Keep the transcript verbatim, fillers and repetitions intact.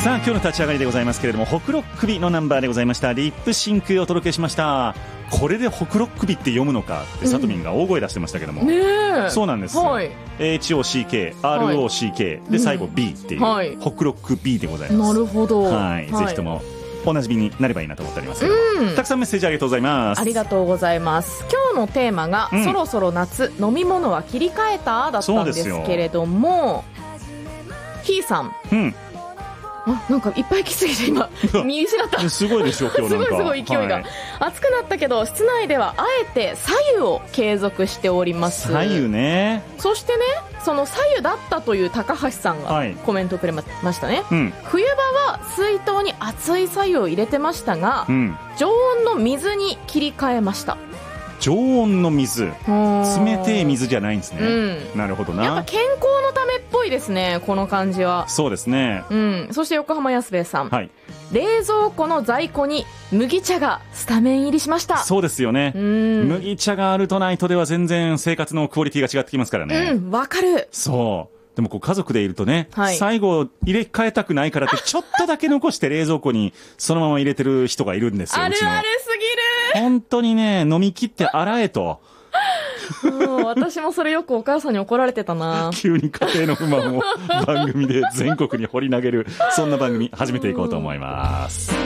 さあ今日の立ち上がりでございますけれども、ほくろっくびのナンバーでございました。リップシンクをお届けしました。これでほくろっくびって読むのかってさとみんが大声出してましたけども、うんね、そうなんです、はい、エイチオーシーケーアールオーシーケー、はい、で最後 B っていう、はい、ほくろっくびでございます。 なるほど、 はい、はい、ぜひともおなじみになればいいなと思っておりますけど、うん、たくさんメッセージありがとうございます。 ありがとうございます。今日のテーマが、うん、そろそろ夏飲み物は切り替えただったんですけれども、ひーさん、うん、あ、なんかいっぱい来すぎて今見失ったすごいでしょ今日なんかすごいすごい勢いが、はい、暑くなったけど室内ではあえて白湯を継続しております。 白湯ね。そしてね、その白湯だったという高橋さんがコメントくれましたね、はい、うん、冬場は水筒に熱い白湯を入れてましたが、うん、常温の水に切り替えました。 常温の水、冷てえ水じゃないんですね、うん、なるほどな。 やっぱ健康のためっぽいですね、この感じは。 そうですね、 うん、そして横浜安兵衛さん、はい、冷蔵庫の在庫に麦茶がスタメン入りしました。 そうですよね、うん、麦茶があるとないとでは全然生活のクオリティが違ってきますからね。 うん、わかる。 そうでもこう家族でいるとね、はい、最後入れ替えたくないからってちょっとだけ残して冷蔵庫にそのまま入れてる人がいるんですよ。 あるあるすぎる。 本当にね、飲み切って洗えとうん、私もそれよくお母さんに怒られてたな。 急に家庭の不満を番組で全国に掘り投げる、そんな番組始めていこうと思います。